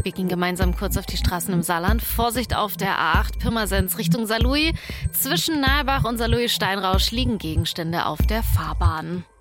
Wir gehen gemeinsam kurz auf die Straßen im Saarland. Vorsicht auf der A8 Pirmasens Richtung Saarlouis. Zwischen Nalbach und Saarlouis-Steinrausch liegen Gegenstände auf der Fahrbahn.